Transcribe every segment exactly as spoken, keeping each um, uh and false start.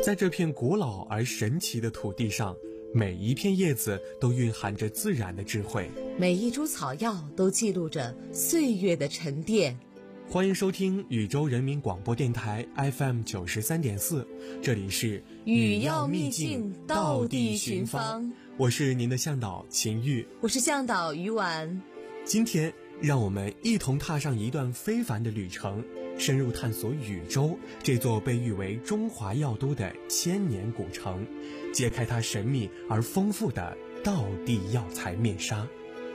在这片古老而神奇的土地上，每一片叶子都蕴含着自然的智慧， 每一株草药都记录着岁月的沉淀。 欢迎收听禹州人民广播电台 F M 九十三点四，这里是禹药秘境道地寻芳， 我是您的向导秦玉， 我是向导于婉。 今天让我们一同踏上一段非凡的旅程，深入探索禹州这座被誉为中华药都的千年古城，揭开它神秘而丰富的道地药材面纱。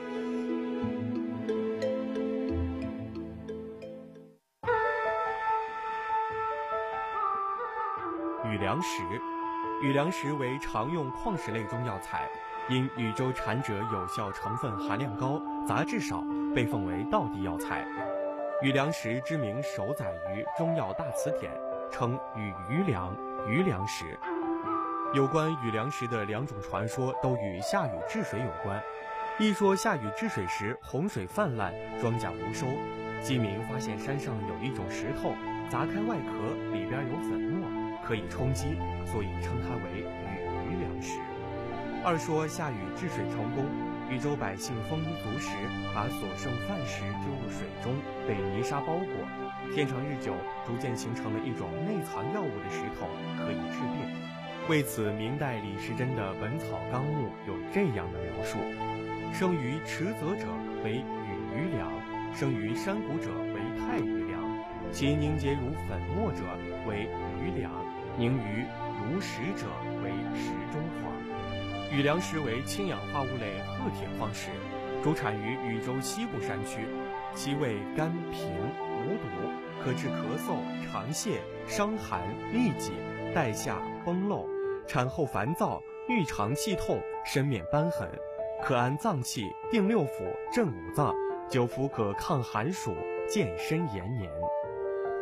禹良石，禹良石为常用矿石类中药材，因禹州产者有效成分含量高，杂质少，被奉为道地药材。禹良石之名首载于《中药大辞典》，称禹余良、余良石。有关禹良石的两种传说都与下禹治水有关。一说下禹治水时洪水泛滥，庄稼无收，饥民发现山上有一种石头，砸开外壳，里边有粉末，可以充饥，所以称它为禹余良石。二说下禹治水成功，禹州百姓丰衣足食，把所剩饭食丢入水中，被泥沙包裹，天长日久，逐渐形成了一种内藏药物的石头，可以治病。为此，明代李时珍的《本草纲目》有这样的描述：生于池泽者为禹余良，生于山谷者为太余良，其凝结如粉末者为余良，凝于如石者为石中黄。禹良石为氢氧化物类褐铁矿石，主产于禹州西部山区，其味甘平无毒，可治咳嗽、肠泻、伤寒、痢疾、带下、崩漏，产后烦躁、郁肠气痛、身面瘢痕，可安脏气、定六腑、镇五脏，久服可抗寒暑、健身延年。